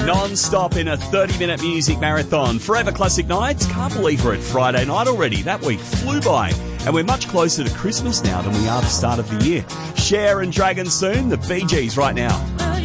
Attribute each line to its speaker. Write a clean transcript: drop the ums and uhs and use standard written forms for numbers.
Speaker 1: Non-stop in a 30-minute music marathon. Forever Classic Nights. Can't believe we're at Friday night already. That week flew by. And we're much closer to Christmas now than we are the start of the year. Cher and Dragon soon. The Bee Gees right now.